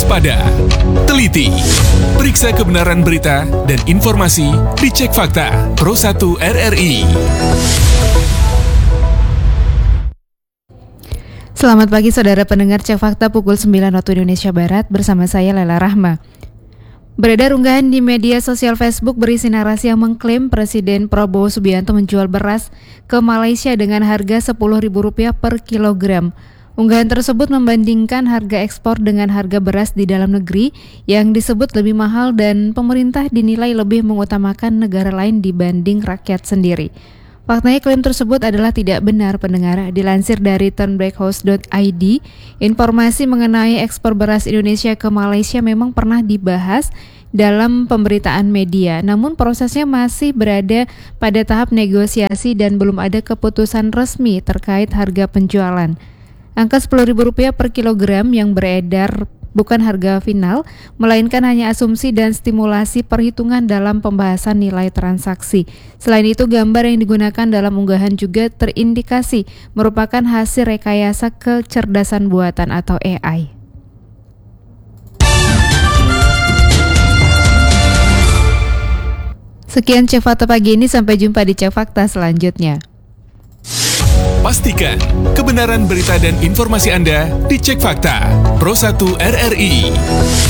waspada, teliti, periksa kebenaran berita dan informasi di Cek Fakta Pro 1 RRI. Selamat pagi saudara pendengar Cek Fakta pukul 9 waktu Indonesia Barat bersama saya Lela Rahma. Beredar unggahan di media sosial Facebook berisi narasi yang mengklaim Presiden Prabowo Subianto menjual beras ke Malaysia dengan harga Rp10.000 per kilogram. Unggahan tersebut membandingkan harga ekspor dengan harga beras di dalam negeri yang disebut lebih mahal dan pemerintah dinilai lebih mengutamakan negara lain dibanding rakyat sendiri. Faktanya klaim tersebut adalah tidak benar pendengar. Dilansir dari turnbackhouse.id, informasi mengenai ekspor beras Indonesia ke Malaysia memang pernah dibahas dalam pemberitaan media, namun prosesnya masih berada pada tahap negosiasi dan belum ada keputusan resmi terkait harga penjualan. Angka Rp10.000 per kilogram yang beredar bukan harga final, melainkan hanya asumsi dan stimulasi perhitungan dalam pembahasan nilai transaksi. Selain itu, gambar yang digunakan dalam unggahan juga terindikasi merupakan hasil rekayasa kecerdasan buatan atau AI. Sekian Cek Fakta pagi ini, sampai jumpa di Cek Fakta selanjutnya. Pastikan kebenaran berita dan informasi Anda di Cek Fakta Pro 1 RRI.